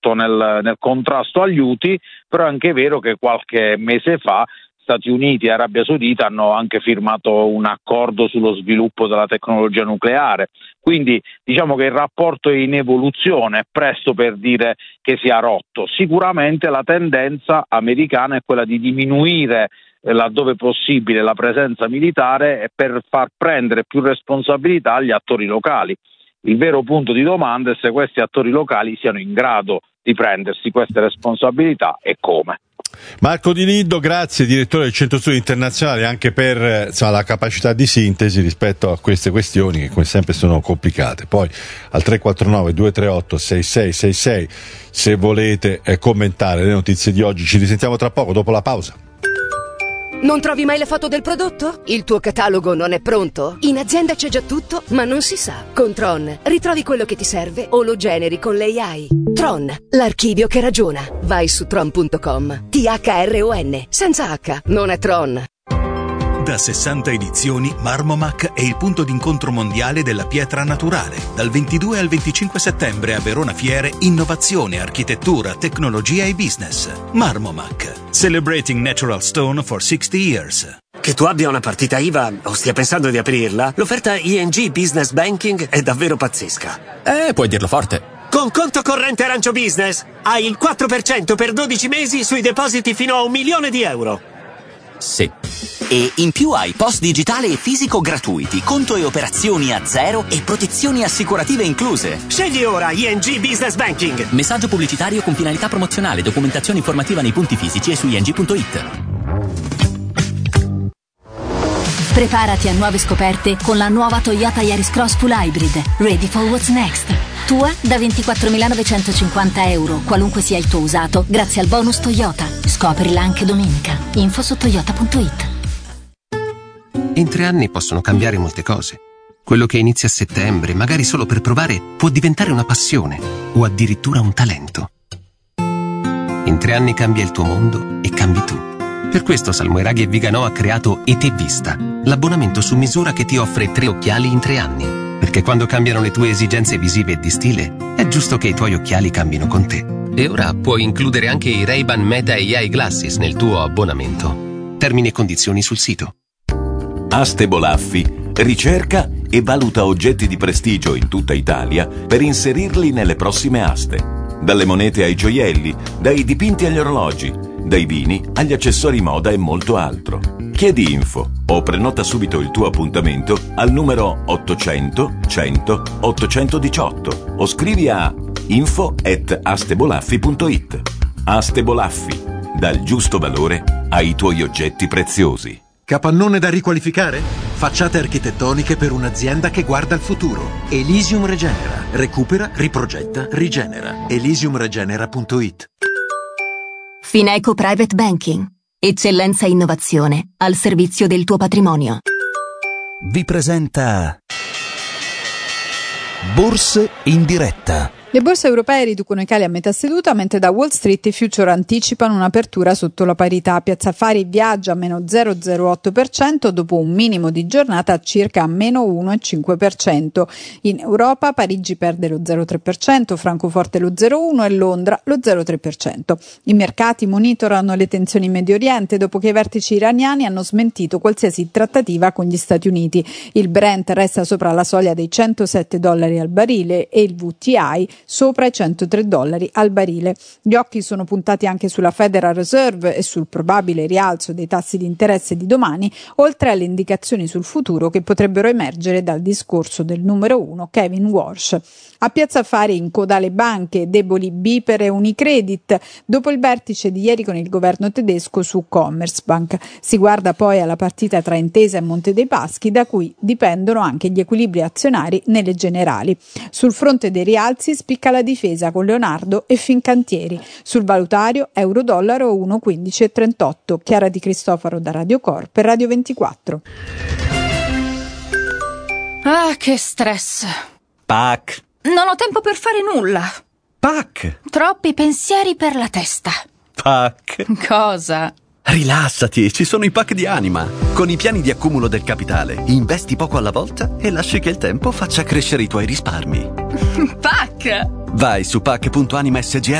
molto nel contrasto agli Houthi, però è anche vero che qualche mese fa Stati Uniti e Arabia Saudita hanno anche firmato un accordo sullo sviluppo della tecnologia nucleare, quindi diciamo che il rapporto è in evoluzione, è presto per dire che sia rotto. Sicuramente la tendenza americana è quella di diminuire laddove possibile la presenza militare e per far prendere più responsabilità agli attori locali. Il vero punto di domanda è se questi attori locali siano in grado di prendersi queste responsabilità e come. Marco Di Niddo, grazie, direttore del Centro Studi Internazionali, anche per la capacità di sintesi rispetto a queste questioni che come sempre sono complicate. Poi al 349 238 6666 se volete commentare le notizie di oggi. Ci risentiamo tra poco dopo la pausa. Non trovi mai le foto del prodotto? Il tuo catalogo non è pronto? In azienda c'è già tutto, ma non si sa. Con Tron ritrovi quello che ti serve o lo generi con l'AI. Tron, l'archivio che ragiona. Vai su tron.com. THRON, senza H, non è Tron. Da 60 edizioni, Marmomac è il punto d'incontro mondiale della pietra naturale. Dal 22 al 25 settembre a Verona Fiere, innovazione, architettura, tecnologia e business. Marmomac, celebrating natural stone for 60 years. Che tu abbia una partita IVA o stia pensando di aprirla, l'offerta ING Business Banking è davvero pazzesca. Puoi dirlo forte. Con conto corrente Arancio Business hai il 4% per 12 mesi sui depositi fino a €1.000.000. Sì. E in più hai post digitale e fisico gratuiti, conto e operazioni a zero e protezioni assicurative incluse. Scegli ora ING Business Banking. Messaggio pubblicitario con finalità promozionale, documentazione informativa nei punti fisici e su ing.it. Preparati a nuove scoperte con la nuova Toyota Yaris Cross Full Hybrid. Ready for what's next. Tua da €24.950, qualunque sia il tuo usato, grazie al bonus Toyota. Scoprila anche domenica. Info su toyota.it. In 3 anni possono cambiare molte cose. Quello che inizia a settembre, magari solo per provare, può diventare una passione o addirittura un talento. In 3 anni cambia il tuo mondo e cambi tu. Per questo Salmoiraghi e Viganò ha creato ET Vista, l'abbonamento su misura che ti offre 3 occhiali in 3 anni. Perché quando cambiano le tue esigenze visive e di stile, è giusto che i tuoi occhiali cambino con te. E ora puoi includere anche i Ray-Ban Meta AI Glasses nel tuo abbonamento. Termini e condizioni sul sito. Aste Bolaffi ricerca e valuta oggetti di prestigio in tutta Italia per inserirli nelle prossime aste. Dalle monete ai gioielli, dai dipinti agli orologi, dai vini agli accessori moda e molto altro. Chiedi info o prenota subito il tuo appuntamento al numero 800 100 818 o scrivi a info@astebolaffi.it. Aste Bolaffi, dal giusto valore ai tuoi oggetti preziosi. Capannone da riqualificare? Facciate architettoniche per un'azienda che guarda al futuro. Elysium Regenera. Recupera, riprogetta, rigenera. elysiumregenera.it. Fineco Private Banking. Eccellenza e innovazione al servizio del tuo patrimonio. Vi presenta Borse in diretta. Le borse europee riducono i cali a metà seduta, mentre da Wall Street i future anticipano un'apertura sotto la parità. Piazza Affari viaggia a meno 0,08% dopo un minimo di giornata a circa meno 1,5%. In Europa Parigi perde lo 0,3%, Francoforte lo 0,1% e Londra lo 0,3%. I mercati monitorano le tensioni in Medio Oriente dopo che i vertici iraniani hanno smentito qualsiasi trattativa con gli Stati Uniti. Il Brent resta sopra la soglia dei $107 al barile e il WTI sopra i $103 al barile. Gli occhi sono puntati anche sulla Federal Reserve e sul probabile rialzo dei tassi di interesse di domani, oltre alle indicazioni sul futuro che potrebbero emergere dal discorso del numero 1 Kevin Walsh. A Piazza Affari in coda alle banche, deboli BPER e Unicredit, dopo il vertice di ieri con il governo tedesco su Commerzbank. Si guarda poi alla partita tra Intesa e Monte dei Paschi, da cui dipendono anche gli equilibri azionari nelle generali. Sul fronte dei rialzi spicca la difesa con Leonardo e Fincantieri. Sul valutario euro-dollaro 1,1538. Chiara Di Cristofaro da Radio Cor per Radio 24. Ah, che stress. PAC. Non ho tempo per fare nulla. PAC. Troppi pensieri per la testa. PAC. Cosa? Rilassati, ci sono i PAC di Anima. Con i piani di accumulo del capitale, investi poco alla volta e lasci che il tempo faccia crescere i tuoi risparmi. PAC. Vai su PAC.animasgr